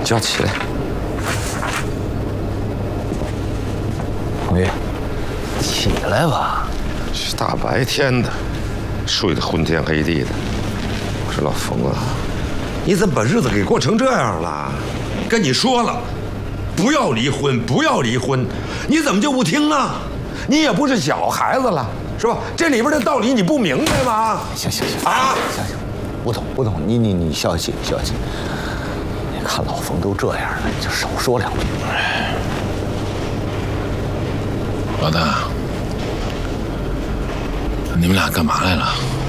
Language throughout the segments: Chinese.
叫起来。 红玉，起来吧。 大白天的，睡得昏天黑地的。我说老冯啊，你怎么把日子给过成这样了？跟你说了，不要离婚，不要离婚，你怎么就不听呢？你也不是小孩子了，是吧？这里边的道理你不明白吗？ 行啊，行，不懂，你消气。你看老冯都这样了，你就少说两句。 老大，你们俩干嘛来了？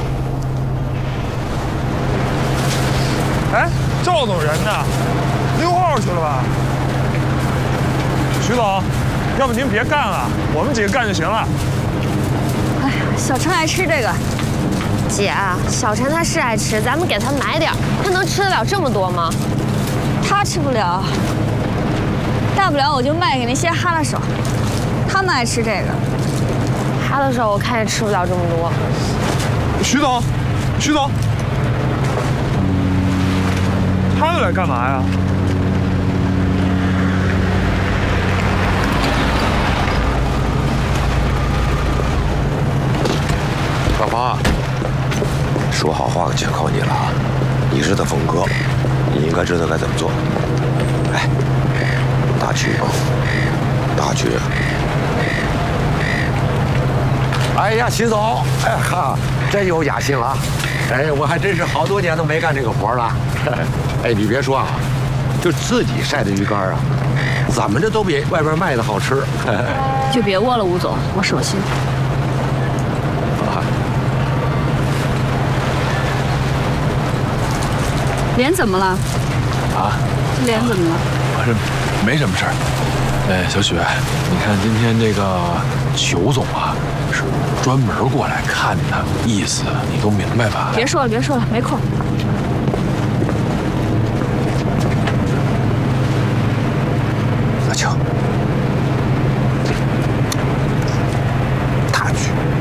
哎，赵总人呢？溜号去了吧？徐总，要不您别干了，我们几个干就行了。 哎呀，小陈爱吃这个。姐，小陈他是爱吃，咱们给他买点，他能吃得了这么多吗？ 他吃不了，大不了我就卖给那些哈拉手，他们爱吃这个。 哈拉手我看也吃不了这么多。 徐总，他又来干嘛呀？ 老庞，说好话可全靠你了啊！你是他峰哥，你应该知道该怎么做。哎，大局啊，大局！哎呀，徐总，哎哈，真有雅兴啊！哎，我还真是好多年都没干这个活了。哎，你别说啊，就自己晒的鱼竿啊，怎么着都比外边卖的好吃。 就别握了，吴总，我手心。脸怎么了？ 啊？ 脸怎么了？ 我是没什么事儿。哎，小雪，你看今天这个裘总啊，是专门过来看他，意思你都明白吧？ 别说了，没空。 老裘。